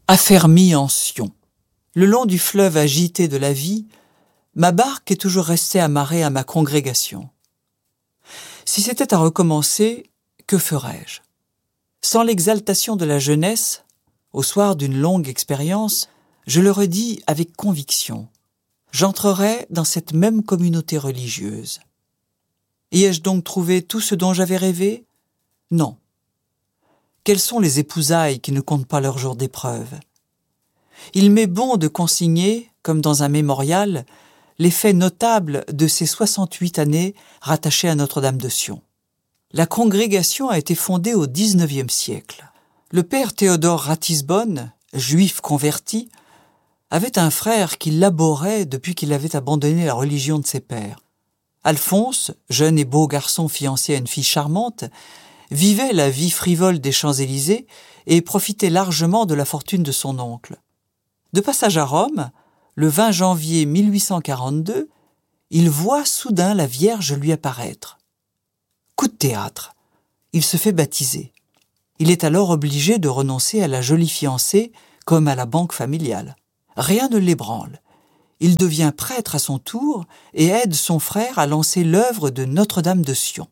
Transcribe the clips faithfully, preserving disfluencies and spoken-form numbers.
Affermi en Sion. Le long du fleuve agité de la vie, ma barque est toujours restée amarrée à ma congrégation. Si c'était à recommencer, que ferais-je? Sans l'exaltation de la jeunesse, au soir d'une longue expérience, je le redis avec conviction, j'entrerais dans cette même communauté religieuse. Y ai-je donc trouvé tout ce dont j'avais rêvé? Non. Quelles sont les épousailles qui ne comptent pas leur jour d'épreuve? Il m'est bon de consigner, comme dans un mémorial, les faits notables de ces soixante-huit années rattachées à Notre-Dame de Sion. La congrégation a été fondée au dix-neuvième siècle. Le père Théodore Ratisbonne, juif converti, avait un frère qui l'aborait depuis qu'il avait abandonné la religion de ses pères. Alphonse, jeune et beau garçon fiancé à une fille charmante, vivait la vie frivole des Champs-Élysées et profitait largement de la fortune de son oncle. De passage à Rome, le vingt janvier mille huit cent quarante-deux, il voit soudain la Vierge lui apparaître. Coup de théâtre, il se fait baptiser. Il est alors obligé de renoncer à la jolie fiancée comme à la banque familiale. Rien ne l'ébranle. Il devient prêtre à son tour et aide son frère à lancer l'œuvre de Notre-Dame de Sion.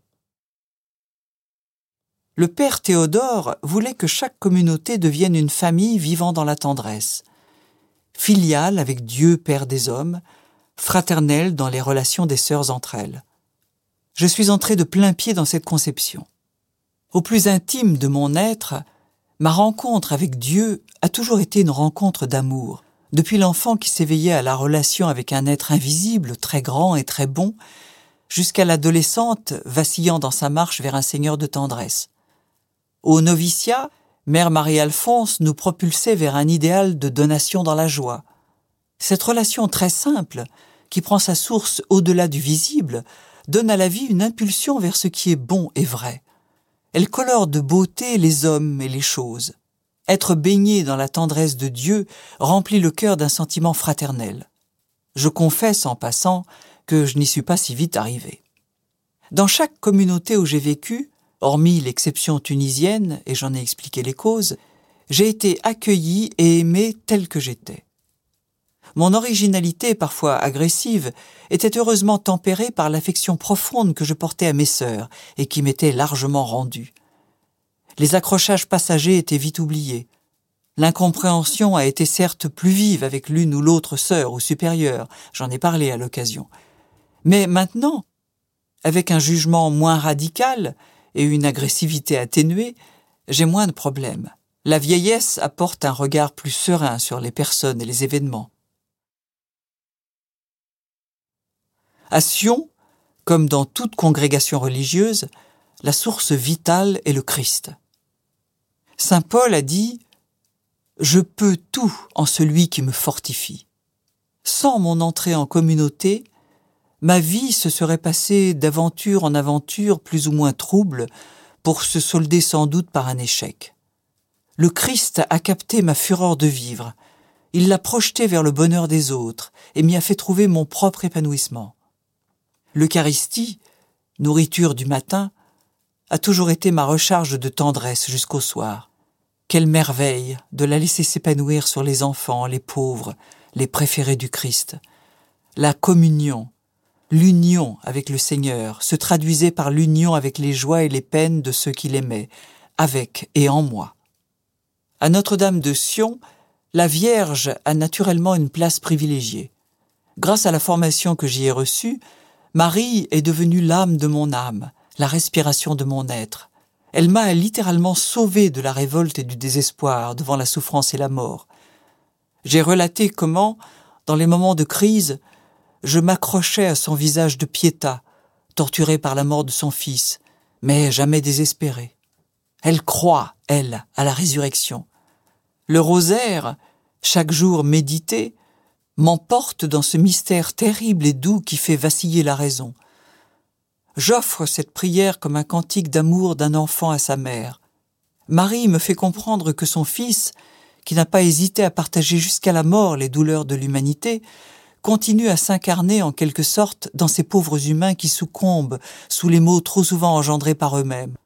Le père Théodore voulait que chaque communauté devienne une famille vivant dans la tendresse, filiale avec Dieu Père des hommes, fraternelle dans les relations des sœurs entre elles. Je suis entré de plein pied dans cette conception. Au plus intime de mon être, ma rencontre avec Dieu a toujours été une rencontre d'amour. Depuis l'enfant qui s'éveillait à la relation avec un être invisible, très grand et très bon, jusqu'à l'adolescente vacillant dans sa marche vers un Seigneur de tendresse. Au noviciat, Mère Marie-Alphonse nous propulsait vers un idéal de donation dans la joie. Cette relation très simple, qui prend sa source au-delà du visible, donne à la vie une impulsion vers ce qui est bon et vrai. Elle colore de beauté les hommes et les choses. Être baigné dans la tendresse de Dieu remplit le cœur d'un sentiment fraternel. Je confesse en passant que je n'y suis pas si vite arrivé. Dans chaque communauté où j'ai vécu, hormis l'exception tunisienne, et j'en ai expliqué les causes, j'ai été accueilli et aimé tel que j'étais. Mon originalité, parfois agressive, était heureusement tempérée par l'affection profonde que je portais à mes sœurs et qui m'était largement rendue. Les accrochages passagers étaient vite oubliés. L'incompréhension a été certes plus vive avec l'une ou l'autre sœur ou supérieure, j'en ai parlé à l'occasion. Mais maintenant, avec un jugement moins radical et une agressivité atténuée, j'ai moins de problèmes. La vieillesse apporte un regard plus serein sur les personnes et les événements. À Sion, comme dans toute congrégation religieuse, la source vitale est le Christ. Saint Paul a dit « Je peux tout en celui qui me fortifie ». Sans mon entrée en communauté, ma vie se serait passée d'aventure en aventure plus ou moins trouble pour se solder sans doute par un échec. Le Christ a capté ma fureur de vivre, il l'a projetée vers le bonheur des autres et m'y a fait trouver mon propre épanouissement. L'Eucharistie, nourriture du matin, a toujours été ma recharge de tendresse jusqu'au soir. Quelle merveille de la laisser s'épanouir sur les enfants, les pauvres, les préférés du Christ. La communion, l'union avec le Seigneur se traduisait par l'union avec les joies et les peines de ceux qui l'aimaient, avec et en moi. À Notre-Dame de Sion, la Vierge a naturellement une place privilégiée. Grâce à la formation que j'y ai reçue, Marie est devenue l'âme de mon âme, la respiration de mon être. Elle m'a littéralement sauvé de la révolte et du désespoir devant la souffrance et la mort. J'ai relaté comment, dans les moments de crise, je m'accrochais à son visage de Piéta, torturée par la mort de son fils, mais jamais désespérée. Elle croit, elle, à la résurrection. Le rosaire, chaque jour médité, m'emporte dans ce mystère terrible et doux qui fait vaciller la raison. J'offre cette prière comme un cantique d'amour d'un enfant à sa mère. Marie me fait comprendre que son fils, qui n'a pas hésité à partager jusqu'à la mort les douleurs de l'humanité, continue à s'incarner en quelque sorte dans ces pauvres humains qui succombent sous les maux trop souvent engendrés par eux-mêmes.